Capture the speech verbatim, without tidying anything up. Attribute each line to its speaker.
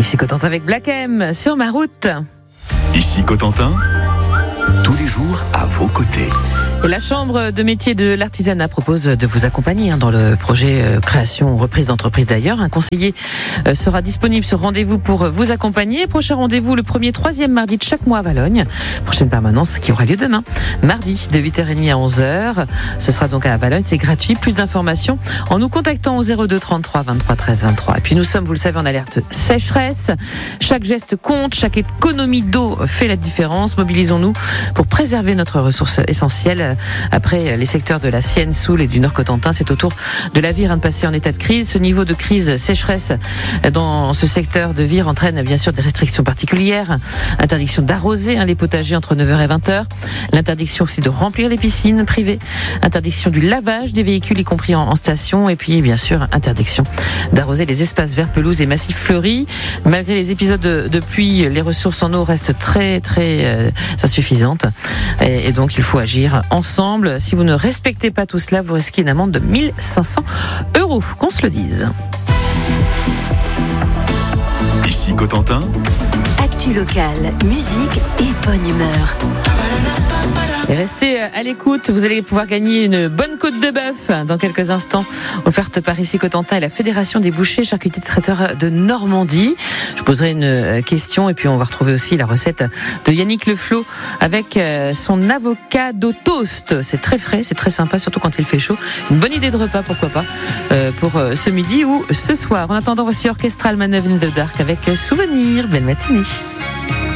Speaker 1: Ici Cotentin avec Black M sur ma route.
Speaker 2: Ici Cotentin, tous les jours à vos côtés.
Speaker 1: Et la Chambre de métiers de l'artisanat propose de vous accompagner hein, dans le projet euh, création ou reprise d'entreprise d'ailleurs. Un conseiller euh, sera disponible sur rendez-vous pour vous accompagner. Prochain rendez-vous le premier, troisième mardi de chaque mois à Valogne. Prochaine permanence qui aura lieu demain, mardi de huit heures trente à onze heures. Ce sera donc à Valogne, c'est gratuit. Plus d'informations en nous contactant au zéro deux trente-trois vingt-trois treize vingt-trois. Et puis nous sommes, vous le savez, en alerte sécheresse. Chaque geste compte, chaque économie d'eau fait la différence. Mobilisons-nous pour préserver notre ressource essentielle. Après les secteurs de la Sienne, Soule et du Nord-Cotentin, c'est au tour de la Vire de passer en état de crise. Ce niveau de crise sécheresse dans ce secteur de Vire entraîne bien sûr des restrictions particulières. Interdiction d'arroser hein, les potagers entre neuf heures et vingt heures. L'interdiction aussi de remplir les piscines privées. Interdiction du lavage des véhicules, y compris en, en station. Et puis bien sûr, interdiction d'arroser les espaces verts, pelouses et massifs fleuris. Malgré les épisodes de, de pluie, les ressources en eau restent très très euh, insuffisantes. Et, et donc il faut agir en ensemble. Si vous ne respectez pas tout cela, vous risquez une amende de mille cinq cents euros, qu'on se le dise.
Speaker 2: Ici Cotentin,
Speaker 3: actu locale, musique et bonne humeur.
Speaker 1: Et restez à l'écoute, vous allez pouvoir gagner une bonne côte de bœuf dans quelques instants, offerte par Ici Cotentin et la Fédération des bouchers charcutiers traiteurs de Normandie. Je poserai une question et puis on va retrouver aussi la recette de Yannick Leflot avec son avocado toast. C'est très frais, c'est très sympa, surtout quand il fait chaud. Une bonne idée de repas, pourquoi pas, pour ce midi ou ce soir. En attendant, voici Orchestral Man in the Dark avec Souvenir. Belle matinée.